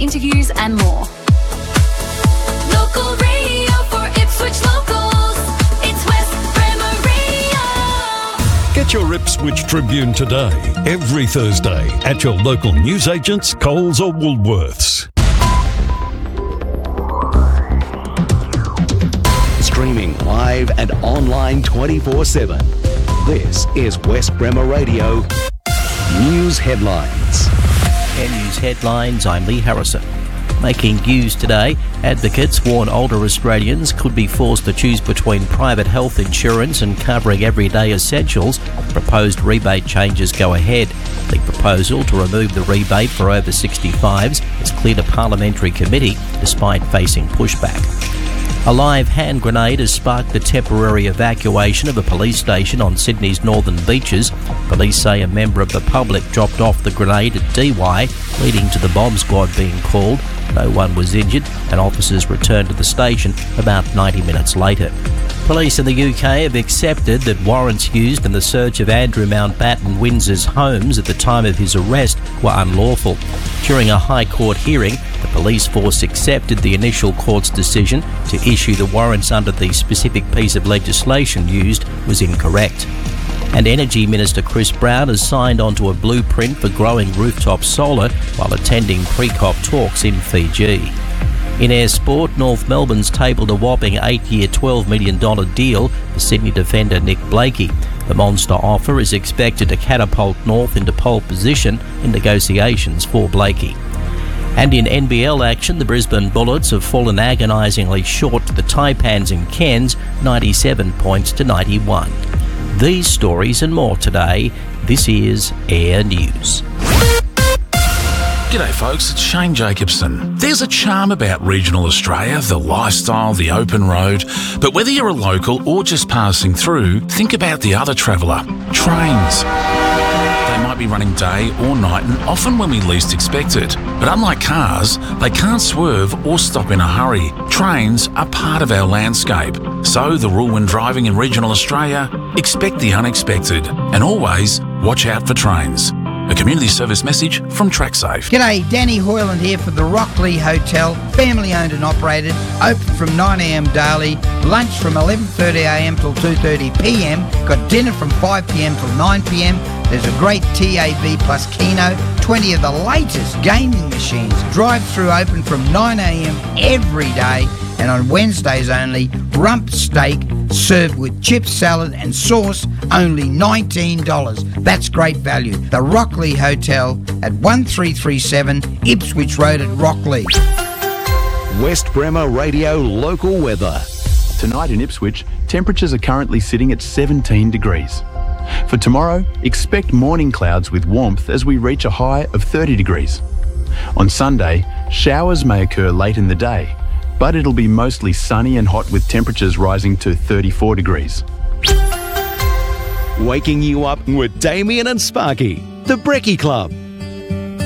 interviews and more. Local radio for Ipswich locals. It's West Bremer Radio. Get your Ipswich Tribune today, every Thursday, at your local newsagents, Coles or Woolworths. Streaming live and online 24/7. This is West Bremer Radio News Headlines. News Headlines, I'm Lee Harrison. Making news today, advocates warn older Australians could be forced to choose between private health insurance and covering everyday essentials if proposed rebate changes go ahead. The proposal to remove the rebate for over 65s has cleared a parliamentary committee despite facing pushback. A live hand grenade has sparked the temporary evacuation of a police station on Sydney's northern beaches. Police say a member of the public dropped off the grenade at Dee Why, leading to the bomb squad being called. No one was injured, and officers returned to the station about 90 minutes later. Police in the UK have accepted that warrants used in the search of Andrew Mountbatten Windsor's homes at the time of his arrest were unlawful. During a High Court hearing, the police force accepted the initial court's decision to issue the warrants under the specific piece of legislation used was incorrect. And Energy Minister Chris Brown has signed onto a blueprint for growing rooftop solar while attending pre-COP talks in Fiji. In air sport, North Melbourne's tabled a whopping 8-year $12 million deal for Sydney defender Nick Blakey. The monster offer is expected to catapult North into pole position in negotiations for Blakey. And in NBL action, the Brisbane Bullets have fallen agonisingly short to the Taipans and Cairns, 97 points to 91. These stories and more today. This is Air News. G'day folks, it's Shane Jacobson. There's a charm about regional Australia, the lifestyle, the open road. But whether you're a local or just passing through, think about the other traveller, trains. They might be running day or night and often when we least expect it. But unlike cars, they can't swerve or stop in a hurry. Trains are part of our landscape. So the rule when driving in regional Australia, expect the unexpected and always watch out for trains. A community service message from TrackSafe. G'day, Danny Hoyland here for the Rockley Hotel, family owned and operated, open from 9am daily, lunch from 11:30am till 2:30pm, got dinner from 5pm till 9pm. There's a great TAV plus Keno, 20 of the latest gaming machines, drive-through open from 9am every day, and on Wednesdays only, rump steak served with chip salad and sauce, only $19. That's great value. The Rockley Hotel at 1337 Ipswich Road at Rockley. West Bremer Radio local weather. Tonight in Ipswich, temperatures are currently sitting at 17 degrees. For tomorrow, expect morning clouds with warmth as we reach a high of 30 degrees. On Sunday, showers may occur late in the day, but it'll be mostly sunny and hot with temperatures rising to 34 degrees. Waking you up with Damien and Sparky, the Brekkie Club.